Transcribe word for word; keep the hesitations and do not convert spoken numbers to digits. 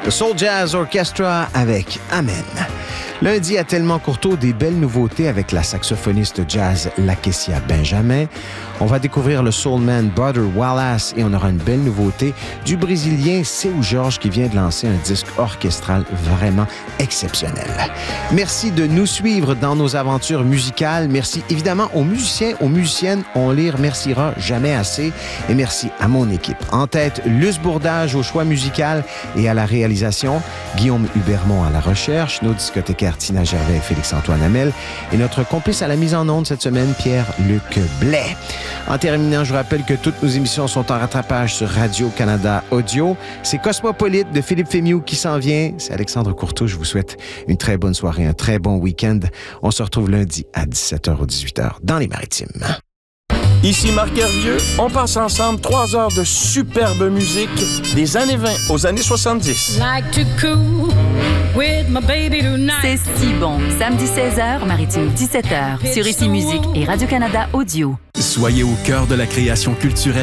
Le Soul Jazz Orchestra avec Amen. Lundi à Tellement Courteau, des belles nouveautés avec la saxophoniste jazz Lakecia Benjamin. On va découvrir le soulman Butter Wallace et on aura une belle nouveauté du Brésilien Seu Jorge qui vient de lancer un disque orchestral vraiment exceptionnel. Merci de nous suivre dans nos aventures musicales. Merci évidemment aux musiciens, aux musiciennes. On les remerciera jamais assez. Et merci à mon équipe. En tête, Luce Bourdage au choix musical et à la réalisation, Guillaume Hubermont à la recherche, nos discothécaires Tina Gervais et Félix-Antoine Hamel et notre complice à la mise en onde cette semaine, Pierre-Luc Blais. En terminant, je vous rappelle que toutes nos émissions sont en rattrapage sur Radio-Canada Audio. C'est Cosmopolite de Philippe Fémiou qui s'en vient. C'est Alexandre Courteau. Je vous souhaite une très bonne soirée, un très bon week-end. On se retrouve lundi à dix-sept heures ou dix-huit heures dans les Maritimes. Ici Marc Hervieux, on passe ensemble trois heures de superbe musique des années vingt aux années soixante-dix. Like to cool with my baby tonight. C'est si bon. Samedi seize heures, Maritime dix-sept heures, sur Ici Musique et Radio-Canada Audio. Soyez au cœur de la création culturelle